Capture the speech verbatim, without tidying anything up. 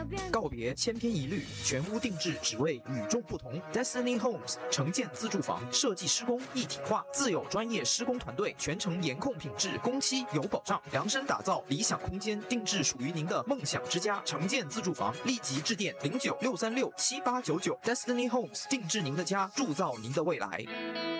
告别千篇一律，全屋定制只为与众不同。Destiny Homes 城建自住房设计施工一体化，自有专业施工团队，全程严控品质，工期有保障，量身打造理想空间，定制属于您的梦想之家。城建自住房，立即致电零九六三六七八九九 Destiny Homes， 定制您的家，铸造您的未来。